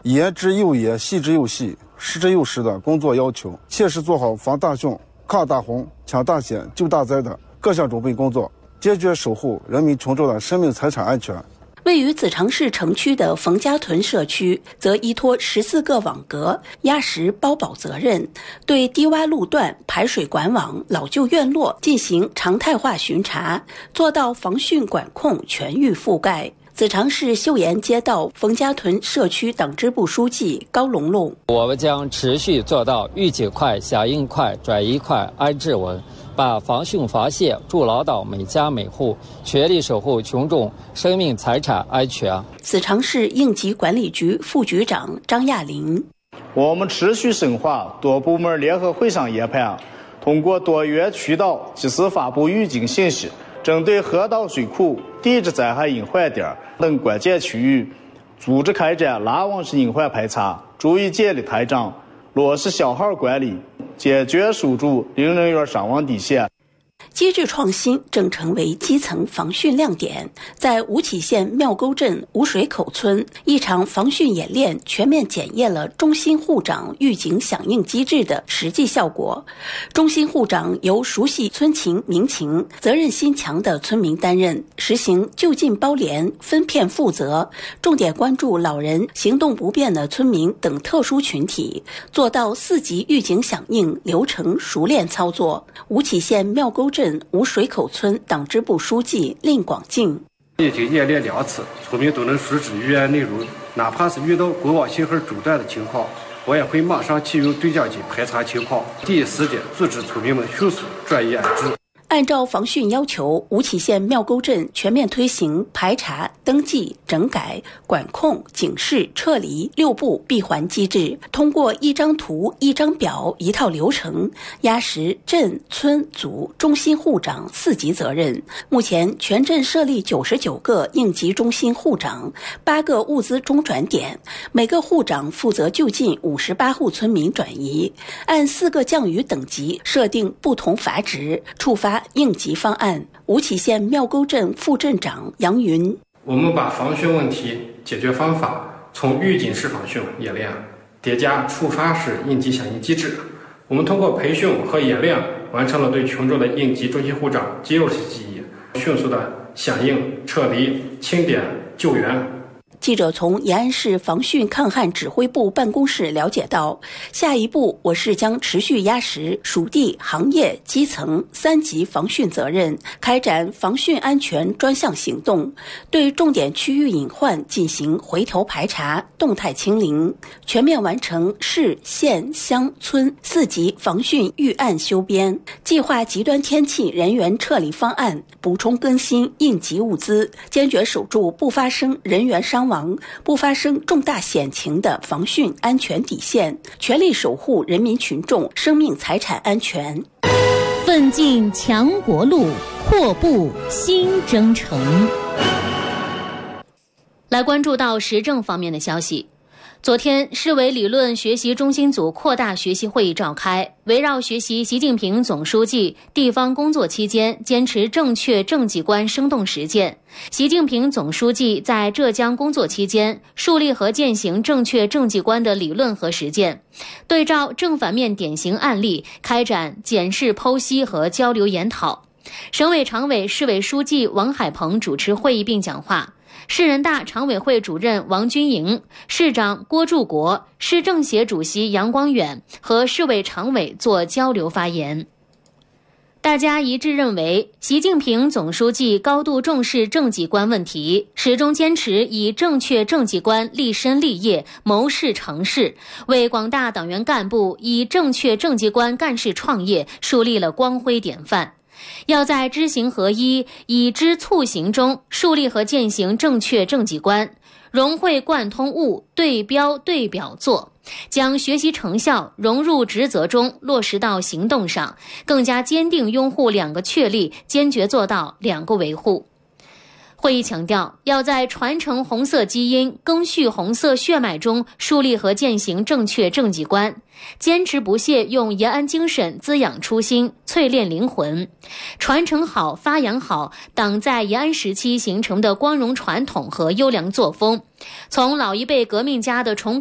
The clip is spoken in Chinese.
严之又严、细之又细、实之又实的工作要求，切实做好防大汛、抗大洪、抢大险、救大灾的各项准备工作，坚决守护人民群众的生命财产安全。 位于子长市城区的冯家屯社区则依托14个网格压实包保责任，对低洼路段、排水管网、老旧院落进行常态化巡查，做到防汛管控全域覆盖。子长市秀岩街道冯家屯社区党支部书记高龙龙： 我们将持续做到预警快、响应快、转移快、安置稳，把防汛防泄筑牢到每家每户，全力守护群众生命财产安全。 子长市应急管理局副局长张亚林： 我们持续深化多部门联合会商研判，通过多元渠道及时发布预警信息，针对河道水库、地质灾害隐患点等关键区域，组织开展拉网式隐患排查，逐一建立台账，落实小号管理，坚决守住零人员伤亡底线。 机制创新正成为基层防汛亮点。在吴起县庙沟镇吴水口村，一场防汛演练全面检验了中心护长预警响应机制的实际效果。中心护长由熟悉村情民情、责任心强的村民担任，实行就近包联、分片负责，重点关注老人、行动不便的村民等特殊群体，做到4级预警响应流程熟练操作。吴起县庙沟镇吴水口村党支部书记令广进： 已经演练2次，村民都能熟知预案内容，哪怕是遇到过网信号中断的情况，我也会马上启用对讲机排查情况，第一时间组织村民们迅速转移安置。 按照防汛要求，吴起县庙沟镇全面推行排查、登记、整改、管控、警示、撤离6步闭环机制，通过一张图、一张表、一套流程，压实镇、村、组、中心护长4级责任。目前全镇设立99个应急中心护长，8个物资中转点，每个护长负责就近58户村民转移，按4个降雨等级设定不同阀值，触发应急方案。吴起县庙沟镇副镇长杨云： 我们把防汛问题解决方法从预警式防汛演练叠加触发式应急响应机制，我们通过培训和演练完成了对群众的应急中心护长肌肉式记忆，迅速的响应、撤离、清点、救援。 记者从延安市防汛抗旱指挥部办公室了解到，下一步我市将持续压实属地、行业、基层3级防汛责任，开展防汛安全专项行动，对重点区域隐患进行回头排查、动态清零，全面完成市、县、乡、村4级防汛预案修编，计划极端天气人员撤离方案，补充更新应急物资，坚决守住不发生人员伤亡、不发生重大险情的防汛安全底线，全力守护人民群众生命财产安全。 奋进强国路，阔步新征程。来关注到时政方面的消息。昨天，市委理论学习中心组扩大学习会议召开，围绕学习习近平总书记地方工作期间坚持正确政绩观生动实践，习近平总书记在浙江工作期间树立和践行正确政绩观的理论和实践，对照正反面典型案例开展检视剖析和交流研讨。省委常委、市委书记王海鹏主持会议并讲话，市人大常委会主任王军营、市长郭柱国、市政协主席杨光远和市委常委做交流发言。大家一致认为，习近平总书记高度重视政绩观问题，始终坚持以正确政绩观立身立业、谋事成事，为广大党员干部以正确政绩观干事创业树立了光辉典范。要在知行合一、以知促行中树立和践行正确政绩观，融会贯通悟，对标对表做，将学习成效融入职责中，落实到行动上，更加坚定拥护2个确立，坚决做到2个维护。会议强调，要在传承红色基因、赓续红色血脉中树立和践行正确政绩观，坚持不懈用延安精神滋养初心、淬炼灵魂，传承好、发扬好党在延安时期形成的光荣传统和优良作风，从老一辈革命家的崇